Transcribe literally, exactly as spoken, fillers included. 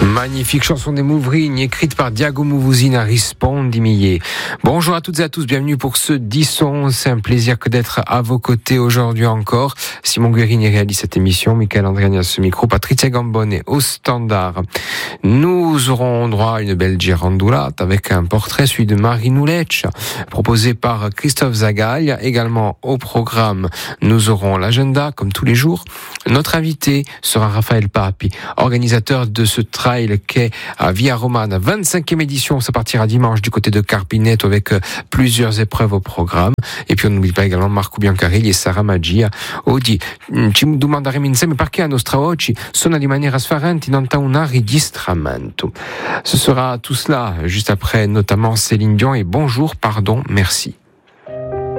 Magnifique chanson des Mouvrignes, écrite par Diago Mouvouzine à Rispondi. Bonjour à toutes et à tous, bienvenue pour ce dix onze. C'est un plaisir que d'être à vos côtés aujourd'hui encore. Simon Guérini réalise cette émission, Michael Andriani à ce micro, Patrizia Gambone au standard. Nous aurons droit à une belle girandolate avec un portrait, celui de Marie Nouletch, proposé par Christophe Zagaille. Également au programme, nous aurons l'agenda, comme tous les jours. Notre invité sera Raphaël Papi, organisateur de ce trail qu'est à Via Romana, vingt-cinquième édition. Ça partira dimanche du côté de Carpineto avec plusieurs épreuves au programme. Et puis on n'oublie pas également Marco Biancarelli e Sara Maggia. Oggi ci domanderemo insieme perché a nostra oggi suona di maniera sfarrante non un enregistramento. Ce sera tout cela juste après notamment Céline Dion et Bonjour, pardon, merci.